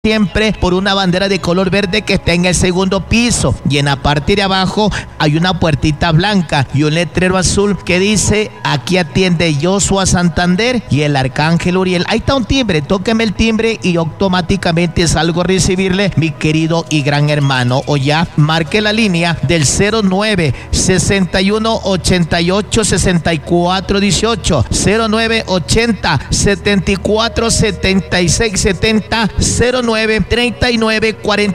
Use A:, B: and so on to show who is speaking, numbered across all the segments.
A: siempre por una bandera de color verde que está en el segundo piso, y en la parte de abajo hay una puertita blanca y un letrero azul que dice: aquí atiende Joshua Santander y el Arcángel Uriel. Ahí está un timbre, tóqueme el timbre y automáticamente salgo a recibirle, mi querido y gran hermano. O ya marque la línea del 09 61 88 64 18, 09 80 74 76 70, 09 39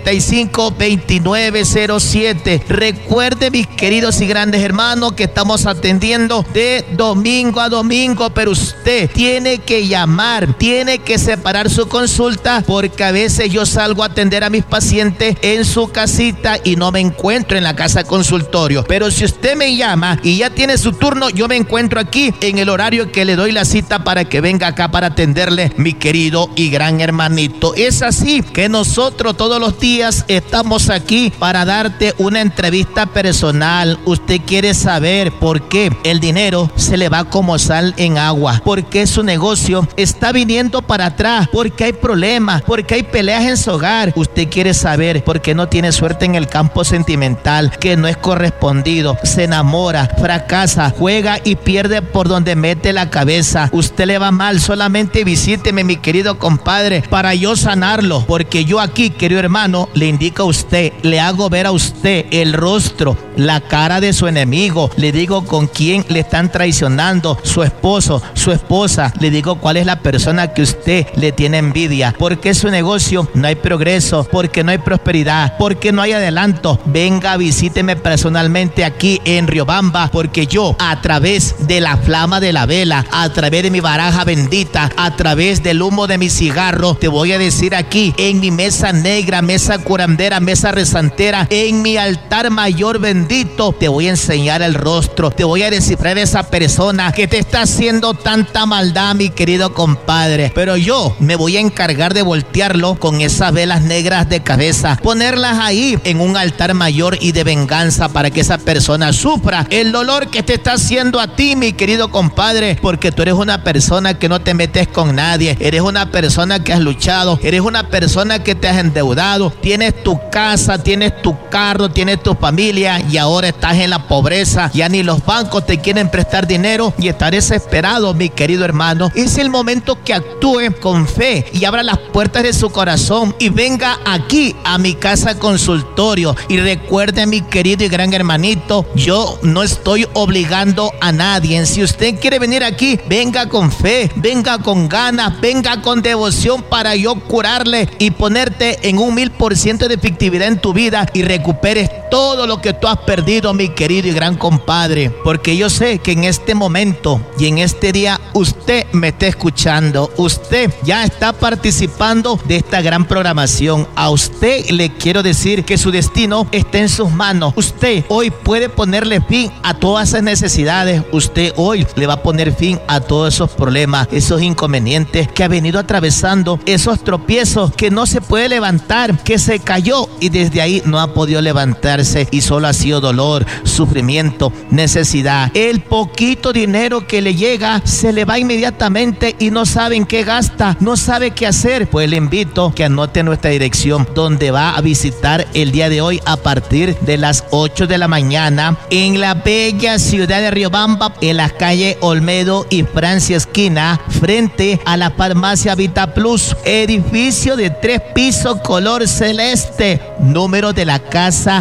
A: 45 29 07. Recuerde, mis queridos y grandes hermanos, que estamos atendiendo de domingo a domingo, pero usted tiene que llamar, tiene que separar su consulta, porque a veces yo salgo a atender a mis pacientes en su casita y no me encuentro en la casa consultorio. Pero si usted me llama y ya tiene su turno, yo me encuentro aquí en el horario que le doy la cita para que venga acá para atenderle, mi querido y gran hermanito. Es así que nosotros todos los días estamos aquí para darte una entrevista personal. Usted quiere saber por qué el dinero se le va como sal en agua, por qué su negocio está viniendo para atrás, porque hay problemas, porque hay peleas en su hogar. Usted quiere saber por qué no tiene suerte en el campo sentimental, que no es correspondido, se enamora, fracasa, juega y pierde por donde mete la cabeza. Usted le va mal, solamente visíteme, mi querido compadre, para yo sanarlo, porque yo aquí, querido hermano, le indico a usted, le hago ver a usted el rostro, la cara de su enemigo, le digo con quién le están traicionando, su esposo, su esposa, le digo cuál es la persona que usted le tiene envidia, porque su negocio no hay progreso, porque no hay prosperidad, porque no hay adelanto. Venga, visíteme personalmente aquí en Riobamba, porque yo, a través de la flama de la vela, a través de mi baraja bendita, a través del humo de mi cigarro, te voy a decir aquí, en mi mesa negra, mesa curandera, mesa rezantera, en mi altar mayor bendito, te voy a enseñar el rostro, te voy a descifrar esa persona que te está haciendo tanta maldad, mi querido compadre. Pero yo me voy a encargar de voltearlo con esas velas negras de cabeza, ponerlas ahí en un altar mayor y de venganza, para que esa persona sufra el dolor que te está haciendo a ti, mi querido compadre, porque tú eres una persona que no te metes con nadie, eres una persona que has luchado, eres una persona que te has endeudado, tienes tu casa, tienes tu carro, tienes tu familia y ahora estás en la pobreza, ya ni los bancos te quieren prestar dinero y estás desesperado, mi querido hermano. Es el momento que actúe con fe y abra las puertas de su corazón y venga aquí a mi casa consultorio. Y recuerde, mi querido y gran hermanito, yo no estoy obligando a nadie. Si usted quiere venir aquí, venga con fe, venga con ganas, venga con devoción, para yo curarle y ponerte en un 1000% de efectividad en tu vida y recuperes todo lo que tú has perdido, mi querido y gran compadre, porque yo sé que en este momento y en este día usted me está escuchando, usted ya está participando de esta gran programación. A usted le quiero decir que su destino está en sus manos. Usted hoy puede ponerle fin a todas esas necesidades, usted hoy le va a poner fin a todos esos problemas, esos inconvenientes que ha venido atravesando, esos tropiezos que no se puede levantar, que se cayó y desde ahí no ha podido levantarse y solo ha sido dolor, sufrimiento, necesidad. El poquito dinero que le llega se le va inmediatamente y no sabe en qué gasta, no sabe qué hacer. Pues le invito que anote nuestra dirección donde va a visitar el día de hoy a partir de las 8 de la mañana en la bella ciudad de Riobamba, en la calle Olmedo y Francia esquina, frente a la farmacia Vita Plus, edificio de 3 pisos color celeste, número de la casa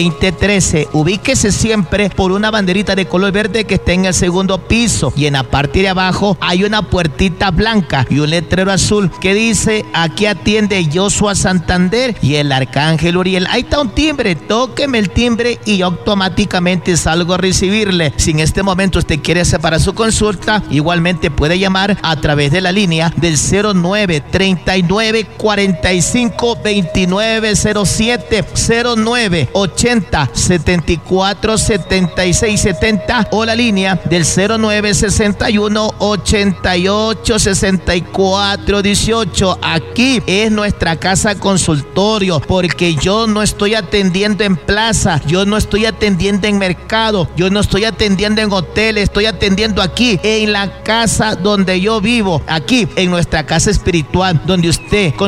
A: 2013. Ubíquese siempre por una banderita de color verde que está en el segundo piso, y en la parte de abajo hay una puertita blanca y un letrero azul que dice: aquí atiende Joshua Santander y el Arcángel Uriel. Ahí está un timbre, tóqueme el timbre y yo automáticamente salgo a recibirle. Si en este momento usted quiere separar su consulta, igualmente puede llamar a través de la línea del 09 39 45 29 07, 09 80 74 76 70 o la línea del 09 61 88 64 18. Aquí es nuestra casa consultorio, porque yo no estoy atendiendo en plaza, yo no estoy atendiendo en mercado, yo no estoy atendiendo en hoteles, estoy atendiendo aquí en la casa donde yo vivo, aquí en nuestra casa espiritual, donde usted con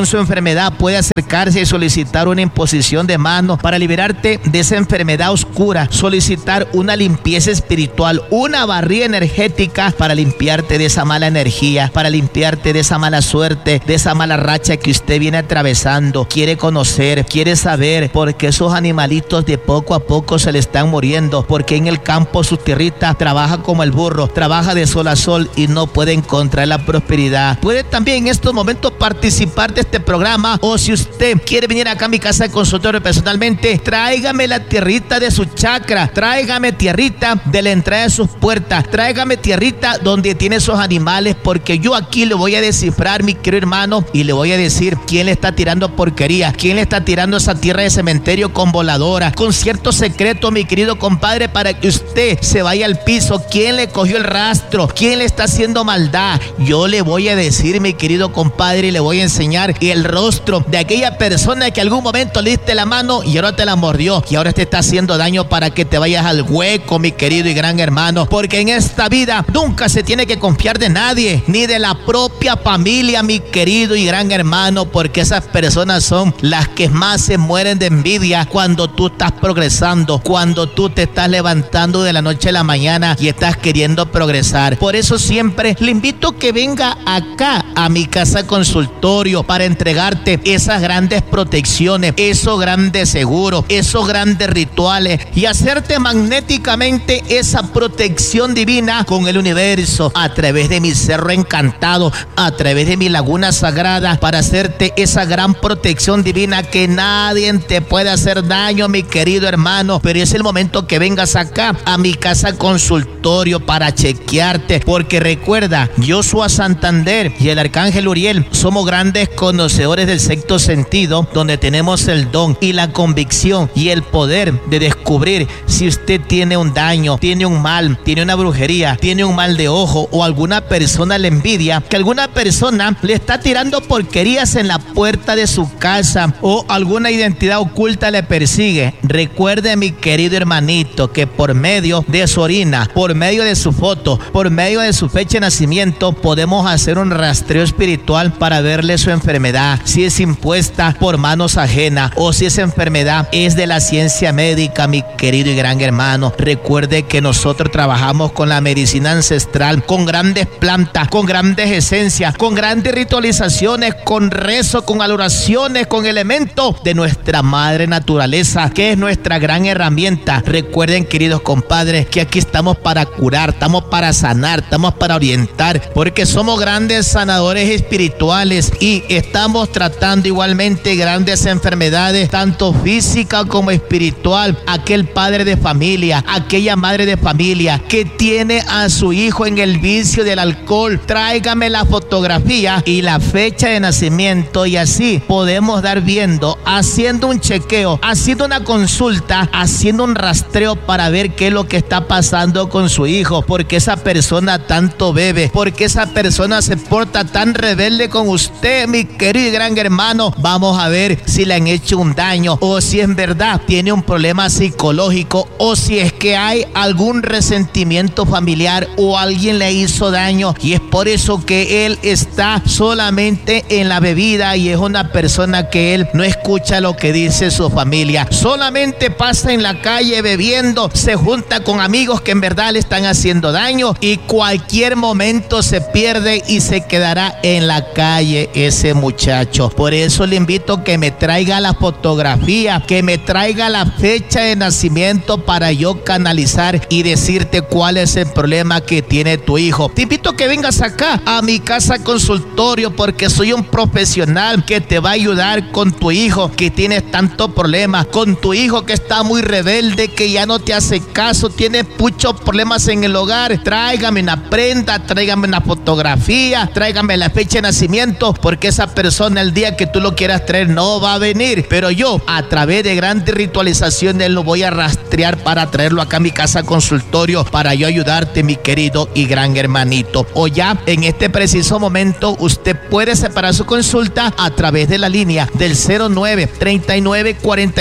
A: con su enfermedad puede acercarse y solicitar una imposición de mano para liberarte de esa enfermedad oscura, solicitar una limpieza espiritual, una barrida energética para limpiarte de esa mala energía, para limpiarte de esa mala suerte, de esa mala racha que usted viene atravesando. Quiere conocer, quiere saber por qué esos animalitos de poco a poco se le están muriendo, porque en el campo su tierrita trabaja como el burro, trabaja de sol a sol y no puede encontrar la prosperidad. Puede también en estos momentos participar de este programa, o si usted quiere venir acá a mi casa de consultorio personalmente, tráigame la tierrita de su chakra, tráigame tierrita de la entrada de sus puertas, tráigame tierrita donde tiene esos animales, porque yo aquí le voy a descifrar, mi querido hermano, y le voy a decir quién le está tirando porquería, quién le está tirando esa tierra de cementerio con voladora, con ciertos secretos, mi querido compadre, para que usted se vaya al piso. ¿Quién le cogió el rastro? ¿Quién le está haciendo maldad? Yo le voy a decir, mi querido compadre, y le voy a enseñar el rostro de aquella persona que algún momento le diste la mano y ahora te la mordió y ahora te está haciendo daño, para que te vayas al hueco, mi querido y gran hermano, porque en esta vida nunca se tiene que confiar de nadie, ni de la propia familia, mi querido y gran hermano, porque esas personas son las que más se mueren de envidia cuando tú estás progresando, cuando tú te estás levantando de la noche a la mañana y estás queriendo progresar. Por eso siempre le invito a que venga acá a mi casa consultorio para entregarte esas grandes protecciones, esos grandes seguros, esos grandes rituales y hacerte magnéticamente esa protección divina con el universo a través de mi cerro encantado, a través de mi laguna sagrada, para hacerte esa gran protección divina que nadie te puede hacer daño, mi querido hermano. Pero es el momento que vengas acá a mi casa consultorio para chequearte, porque recuerda, Joshua Santander y el arcángel Uriel somos grandes conocedores del sexto sentido, donde tenemos el don y la convicción y el poder de descubrir si usted tiene un daño, tiene un mal, tiene una brujería, tiene un mal de ojo, o alguna persona le envidia, que alguna persona le está tirando porquerías en la puerta de su casa, o alguna identidad oculta le persigue. Recuerde, mi querido hermanito, que por medio de su orina, por medio de su foto, por medio de su fecha de nacimiento, podemos hacer un rastreo espiritual para verle su enfermedad, si es impuesta por manos ajenas o si esa enfermedad es de la ciencia médica, mi querido y gran hermano. Recuerde que nosotros trabajamos con la medicina ancestral, con grandes plantas, con grandes esencias, con grandes ritualizaciones, con rezo, con adoraciones, con elementos de nuestra madre naturaleza, que es nuestra gran herramienta. Recuerden, queridos compadres, que aquí estamos para curar, estamos para sanar, estamos para orientar, porque somos grandes sanadores espirituales y estamos tratando igualmente grandes enfermedades, tanto física como espiritual. Aquel padre de familia, aquella madre de familia que tiene a su hijo en el vicio del alcohol, tráigame la fotografía y la fecha de nacimiento, y así podemos dar viendo, haciendo un chequeo, haciendo una consulta, haciendo un rastreo para ver qué es lo que está pasando con su hijo, porque esa persona tanto bebe, porque esa persona se porta tan rebelde con usted, mi querido y gran hermano. Vamos a ver si le han hecho un daño, o si en verdad tiene un problema psicológico, o si es que hay algún resentimiento familiar o alguien le hizo daño y es por eso que él está solamente en la bebida y es una persona que él no escucha lo que dice su familia, solamente pasa en la calle bebiendo, se junta con amigos que en verdad le están haciendo daño y cualquier momento se pierde y se quedará en la calle ese muchacho. Por eso le invito a que me traiga la fotografía, que me traiga la fecha de nacimiento para yo canalizar y decirte cuál es el problema que tiene tu hijo. Te invito a que vengas acá a mi casa consultorio, porque soy un profesional que te va a ayudar con tu hijo que tienes tanto problema, con tu hijo que está muy rebelde, que ya no te hace caso, tiene muchos problemas en el hogar. Tráigame una prenda, tráigame una fotografía, tráigame la fecha de nacimiento, porque esa persona el día que tú lo quieras traer no va a venir, pero yo a través de grandes ritualizaciones lo voy a rastrear para traerlo acá a mi casa consultorio, para yo ayudarte, mi querido y gran hermanito. O ya en este preciso momento usted puede separar su consulta a través de la línea del 09 39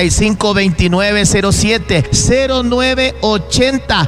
A: 45 29 07, 09 80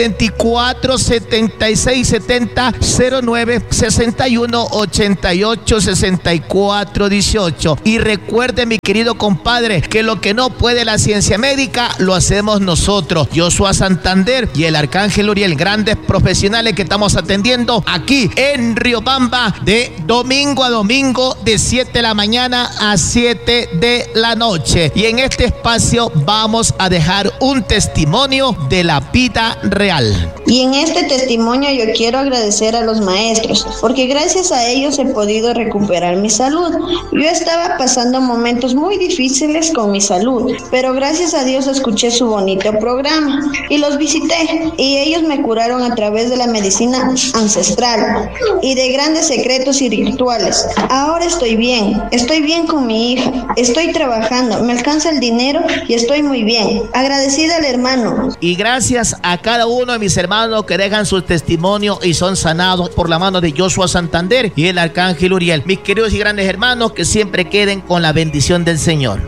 A: 74 76 70, 09 61 88 64 4:18. Y recuerde, mi querido compadre, que lo que no puede la ciencia médica lo hacemos nosotros. Joshua Santander y el Arcángel Uriel, grandes profesionales que estamos atendiendo aquí en Riobamba de domingo a domingo de 7 de la mañana a 7 de la noche. Y en este espacio vamos a dejar un testimonio de la vida real.
B: Y en este testimonio yo quiero agradecer a los maestros, porque gracias a ellos he podido recuperar mi salud. Yo estaba pasando momentos muy difíciles con mi salud, pero gracias a Dios escuché su bonito programa y los visité, y ellos me curaron a través de la medicina ancestral y de grandes secretos y rituales. Ahora estoy bien con mi hija, estoy trabajando, me alcanza el dinero y estoy muy bien. Agradecida al hermano.
A: Y gracias a cada uno de mis hermanos que dejan su testimonio y son sanados por la mano de Joshua Santander y el Arcángel Uriel. Mis queridos y grandes hermanos, que siempre queden con la bendición del Señor.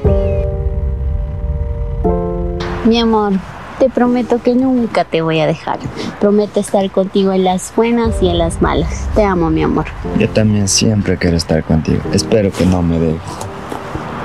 C: Mi amor, te prometo que nunca te voy a dejar. Prometo estar contigo en las buenas y en las malas. Te amo, mi amor.
D: Yo también siempre quiero estar contigo. Espero que no me dejes.